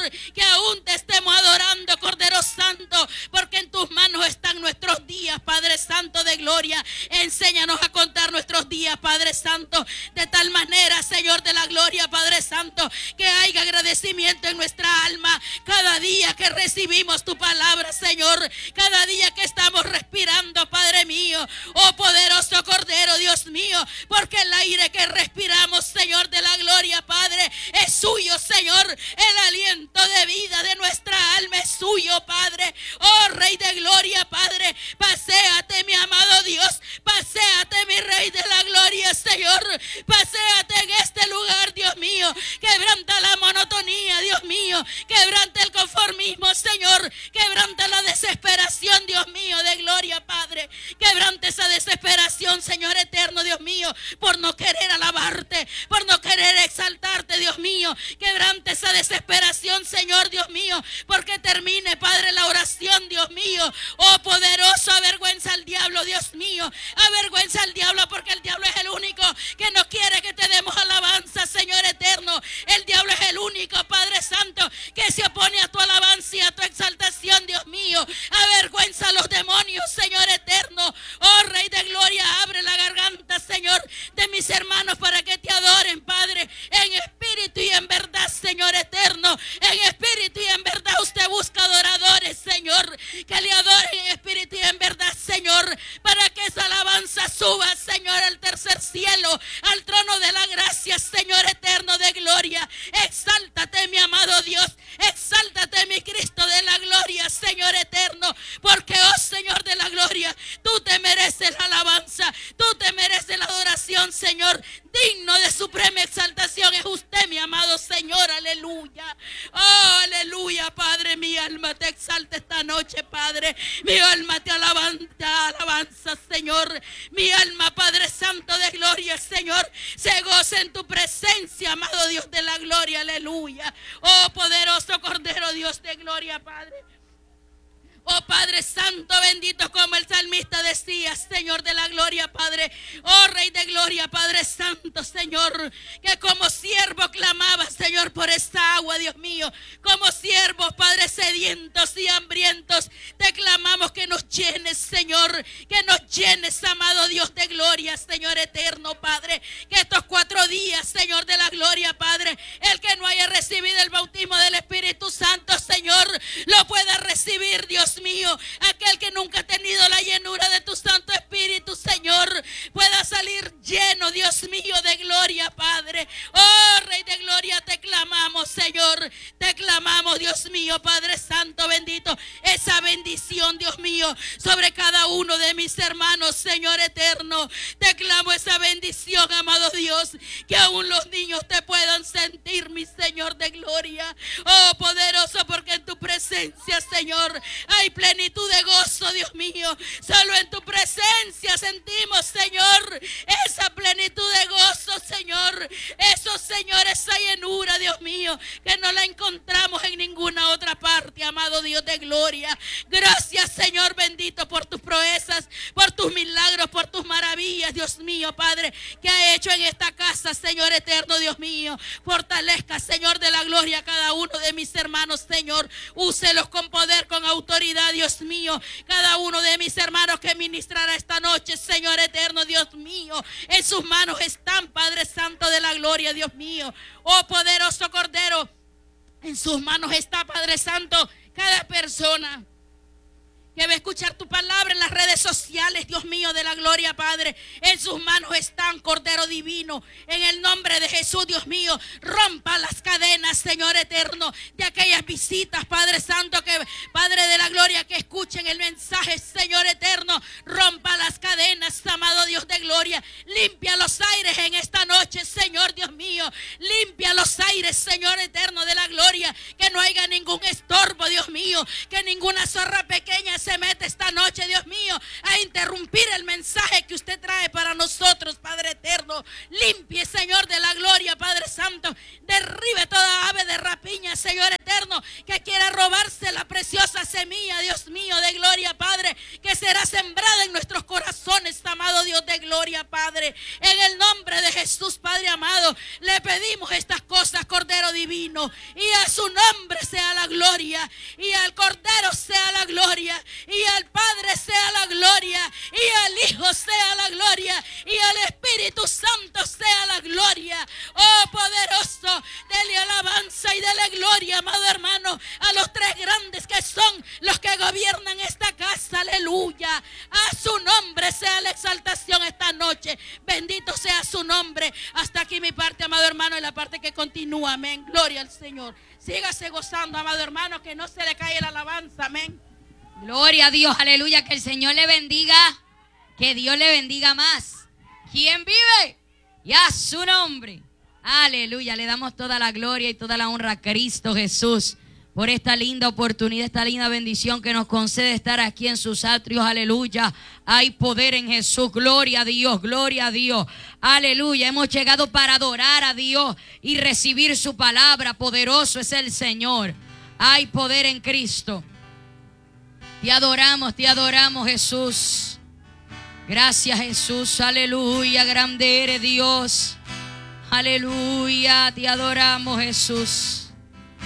Señor, que aún te estemos adorando, Cordero Santo, porque en tus manos están nuestros días, Padre Santo de gloria. Enséñanos a contar nuestros días, Padre Santo, de tal manera, Señor de la gloria, Padre Santo, que haya agradecimiento en nuestra alma cada día que recibimos tu palabra, Señor, cada día que estamos respirando, Padre mío. Oh poderoso Cordero, Dios mío, porque el aire que respiramos, Señor de la gloria, Padre, es suyo, Señor. El aliento de vida de nuestra alma es suyo, Padre. Oh Rey de gloria, Padre, paséate, mi amado Dios, paséate, mi Rey de la gloria, Señor, paséate en este lugar, Dios mío. Quebranta la monotonía, Dios mío, quebranta el conformismo, Señor, quebranta la desesperación, Dios mío, de gloria, Padre, quebranta esa desesperación, Señor eterno, Dios mío, por no querer alabarte, por no querer exaltarte, Dios mío, quebranta esa desesperación, Señor, Dios mío, porque termine, Padre, la oración, Dios mío. Oh poderoso, avergüenza al diablo, Dios mío, avergüenza al diablo, porque el diablo es el único que no quiere que te demos alabanza, Señor eterno. El diablo es el único, Padre Santo, que se opone a tu alabanza y a tu exaltación, Dios mío. Avergüenza a los demonios, Señor eterno. Oh Rey de gloria, abre la garganta, Señor, de mis hermanos para que te adoren, Padre, en espíritu y en verdad, Señor eterno. En espíritu y en verdad usted busca adoradores, Señor, que le adoren en espíritu y en verdad, Señor, para que esa alabanza suba, Señor, al tercer cielo, al trono de la gracia, Señor eterno de gloria. Exáltate, mi amado Dios, exáltate, mi Cristo de la gloria, Señor eterno, porque, oh Señor de la gloria, tú te mereces la alabanza, tú te mereces la adoración, Señor. Digno de suprema exaltación es usted, mi amado Señor, aleluya. Oh, aleluya, Padre, mi alma te exalta esta noche, Padre. Mi alma te alabanza, Señor. Mi alma, Padre Santo de gloria, Señor, se goza en tu presencia, amado Dios de la gloria, aleluya. Oh, poderoso Cordero, Dios de gloria, Padre. Oh Padre Santo, bendito como el salmista decía, Señor de la gloria, Padre. Oh Rey de gloria, Padre Santo, Señor, que como siervo clamaba, Señor, por esta agua, Dios mío. Como siervos, Padre, sedientos y hambrientos, te clamamos que nos llenes, Señor, que nos llenes, amado Dios de gloria, Señor eterno, Padre. Que estos 4 días, Señor de la gloria, Padre, el que no haya recibido el bautismo del Espíritu Santo, Señor, lo pueda recibir, Dios mío. Aquel que nunca ha tenido la llenura de tu Santo Espíritu, Señor, pueda salir lleno, Dios mío, de gloria, Padre. Oh Rey de gloria, te clamamos, Señor, te clamamos, Dios mío, Padre Santo, bendito, esa bendición, Dios mío, sobre cada uno de mis hermanos, Señor eterno. Te clamo esa bendición, amado Dios, que aún los niños te puedan sentir, mi Señor de gloria. Oh poderoso, porque en tu presencia, Señor, hay plenitud de gozo, Dios mío. Solo en tu presencia sentimos, Señor, esa plenitud de gozo, Señor. Eso, Señor, esa llenura, Dios mío, que no la encontramos en ninguna otra parte, amado Dios de gloria. Gracias, Señor bendito, por tus proezas, por tus milagros, por tus maravillas, Dios mío, Padre, que ha hecho en esta casa, Señor eterno, Dios mío. Fortalezca, Señor de la gloria, a cada uno de mis hermanos, Señor. Úselos con poder, con autoridad, Dios mío. Cada uno de mis hermanos que ministrará esta noche, Señor eterno, Dios mío, en sus manos están, Padre Santo de la gloria, Dios mío. Oh poderoso Cordero, en sus manos está, Padre Santo, cada persona que va a escuchar tu palabra en las redes sociales, Dios mío de la gloria, Padre. En sus manos están, Cordero divino. En el nombre de Jesús, Dios mío, rompa las cadenas, Señor eterno, de aquellas visitas, Padre Santo, que, Padre de la gloria, que escuchen el mensaje, Señor eterno. Rompa las cadenas, amado Dios de gloria. Limpia los aires en esta noche, Señor Dios mío. Limpia los aires, Señor eterno de la gloria. Que no haya ningún estorbo, Dios mío. Que ninguna zorra pequeña se mete esta noche, Dios mío, a interrumpir el mensaje que usted trae para nosotros, Padre eterno. Limpie, Señor de la gloria, Padre Santo. Derribe toda ave de rapiña, Señor eterno, que quiera robarse la preciosa semilla, Dios mío de gloria, Padre, que será sembrada en nuestros corazones, amado Dios de gloria, Padre. En el nombre de Jesús, Padre amado, le pedimos estas cosas, Cordero divino, y a su nombre sea la gloria, y al Cordero sea la gloria, y al Padre sea la gloria, y al Hijo sea la gloria, y al Espíritu Santo sea la gloria. Oh poderoso, dele alabanza y dele gloria, amado hermano, a los tres grandes que son los que gobiernan esta casa. Aleluya. A su nombre sea la exaltación esta noche. Bendito sea su nombre. Hasta aquí mi parte, amado hermano, y la parte que continúa. Amén. Gloria al Señor. Sígase gozando, amado hermano, que no se le cae la alabanza. Amén. Gloria a Dios, aleluya. Que el Señor le bendiga. Que Dios le bendiga más. ¿Quién vive? Y a su nombre. Aleluya. Le damos toda la gloria y toda la honra a Cristo Jesús por esta linda oportunidad, esta linda bendición que nos concede estar aquí en sus atrios. Aleluya. Hay poder en Jesús. Gloria a Dios, gloria a Dios. Aleluya. Hemos llegado para adorar a Dios y recibir su palabra. Poderoso es el Señor. Hay poder en Cristo. Te adoramos Jesús. Gracias Jesús. Aleluya. Grande eres Dios. Aleluya. Te adoramos Jesús.